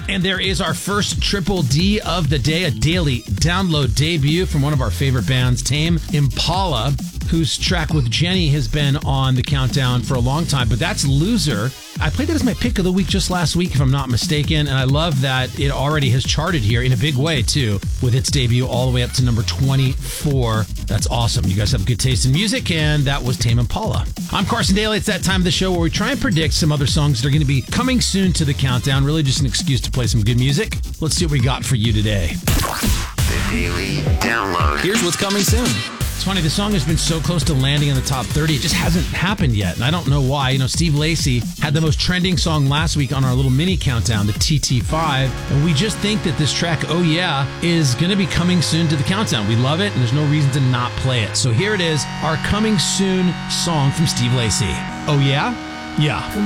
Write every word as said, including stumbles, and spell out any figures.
And there is our first Triple D of the day, a daily download debut from one of our favorite bands, Tame Impala, whose track with Jenny has been on the countdown for a long time, but that's Loser. I played that as my pick of the week just last week, if I'm not mistaken, and I love that it already has charted here in a big way, too, with its debut all the way up to number twenty-four. That's awesome. You guys have good taste in music, and that was Tame Impala. I'm Carson Daly. It's that time of the show where we try and predict some other songs that are going to be coming soon to the countdown. Really just an excuse to play some good music. Let's see what we got for you today. The Daily Download. Here's what's coming soon. It's funny, the song has been so close to landing in the top thirty, it just hasn't happened yet, and I don't know why. You know, Steve Lacy had the most trending song last week on our little mini countdown, the T T five, and we just think that this track, Oh Yeah, is going to be coming soon to the countdown. We love it, and there's no reason to not play it. So here it is, our coming soon song from Steve Lacy. Oh Yeah? Yeah.